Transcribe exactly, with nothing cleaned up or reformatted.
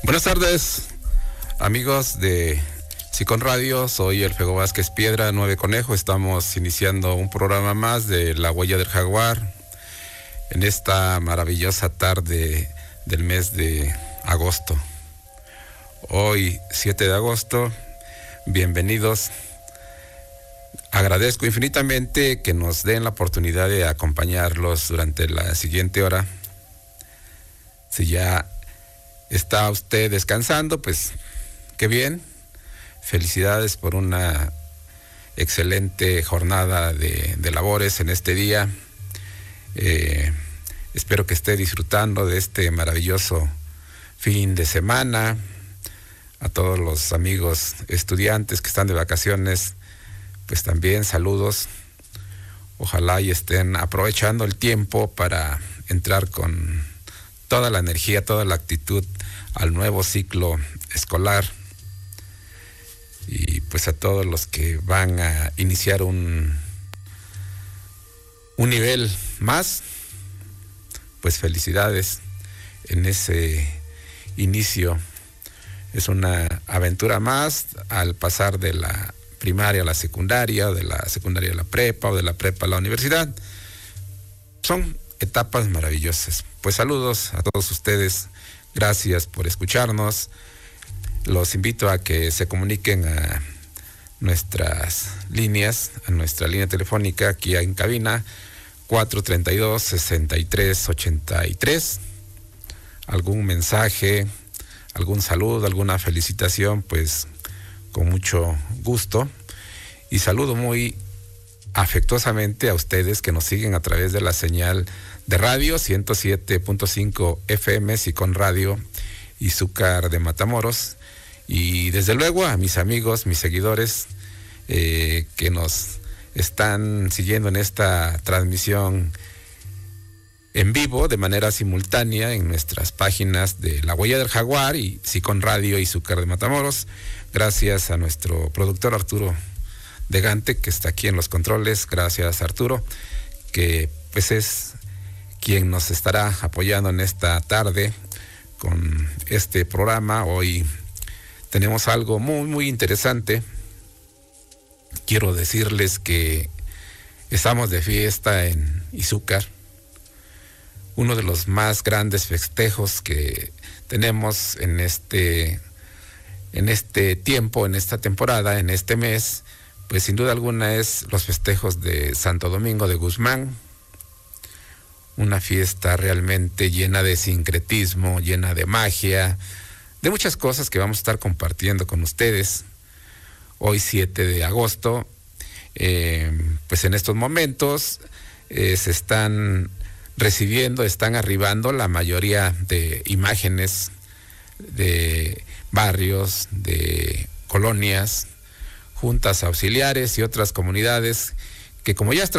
Buenas tardes, amigos de Sicon Radio. Soy el Fego Vázquez Piedra, Nueve Conejo. Estamos iniciando un programa más de La Huella del Jaguar en esta maravillosa tarde del mes de agosto. Hoy, siete de agosto, bienvenidos. Agradezco infinitamente que nos den la oportunidad de acompañarlos durante la siguiente hora. Si ya está usted descansando, pues qué bien. Felicidades por una excelente jornada de, de labores en este día. Eh, espero que esté disfrutando de este maravilloso fin de semana. A todos los amigos estudiantes que están de vacaciones, pues también saludos. Ojalá y estén aprovechando el tiempo para entrar con toda la energía, toda la actitud al nuevo ciclo escolar. Y pues a todos los que van a iniciar un, un nivel más, pues felicidades en ese inicio. Es una aventura más al pasar de la primaria a la secundaria, de la secundaria a la prepa, o de la prepa a la universidad. Son etapas maravillosas. Pues saludos a todos ustedes, gracias por escucharnos. Los invito a que se comuniquen a nuestras líneas, a nuestra línea telefónica aquí en cabina, cuatro treinta y dos, sesenta y tres ochenta y tres. Algún mensaje, algún saludo, alguna felicitación, pues con mucho gusto. Y saludo muy afectuosamente a ustedes que nos siguen a través de la señal de radio ciento siete punto cinco F M, Sicon Radio Izúcar de Matamoros. Y desde luego a mis amigos, mis seguidores eh, que nos están siguiendo en esta transmisión en vivo de manera simultánea en nuestras páginas de La Huella del Jaguar y Sicon Radio Izúcar de Matamoros. Gracias a nuestro productor Arturo de Gante, que está aquí en los controles. Gracias, Arturo, que pues es quien nos estará apoyando en esta tarde con este programa. Hoy tenemos algo muy, muy interesante. Quiero decirles que estamos de fiesta en Izúcar, uno de los más grandes festejos que tenemos en este, en este tiempo, en esta temporada, en este mes. Pues sin duda alguna es los festejos de Santo Domingo de Guzmán, una fiesta realmente llena de sincretismo, llena de magia, de muchas cosas que vamos a estar compartiendo con ustedes. Hoy siete de agosto, eh, pues en estos momentos eh, se están recibiendo, están arribando la mayoría de imágenes de barrios, de colonias, juntas auxiliares y otras comunidades que, como ya